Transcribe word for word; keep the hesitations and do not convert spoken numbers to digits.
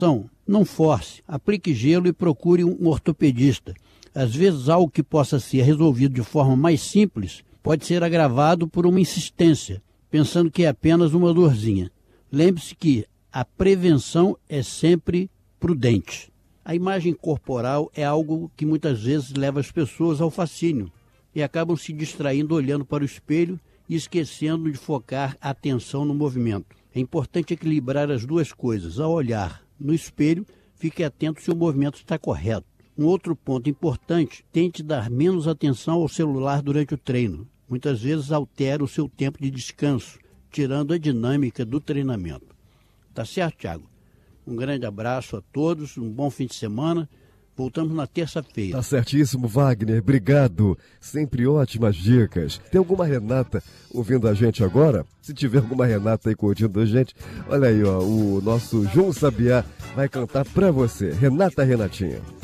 Então, não force, aplique gelo e procure um ortopedista. Às vezes, algo que possa ser resolvido de forma mais simples pode ser agravado por uma insistência, pensando que é apenas uma dorzinha. Lembre-se que a prevenção é sempre prudente. A imagem corporal é algo que muitas vezes leva as pessoas ao fascínio e acabam se distraindo olhando para o espelho e esquecendo de focar a atenção no movimento. É importante equilibrar as duas coisas. Ao olhar no espelho, fique atento se o movimento está correto. Um outro ponto importante, tente dar menos atenção ao celular durante o treino. Muitas vezes altera o seu tempo de descanso, tirando a dinâmica do treinamento. Tá certo, Thiago? Um grande abraço a todos, um bom fim de semana. Voltamos na terça-feira. Tá certíssimo, Wagner. Obrigado. Sempre ótimas dicas. Tem alguma Renata ouvindo a gente agora? Se tiver alguma Renata aí curtindo a gente, olha aí, ó, o nosso João Sabiá vai cantar pra você. Renata Renatinha.